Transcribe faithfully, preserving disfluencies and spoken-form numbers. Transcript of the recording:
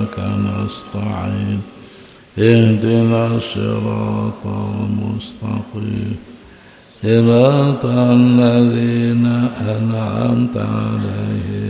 وإياك نستعين اهدنا الصراط المستقيم صراط الذين أنعمت عليهم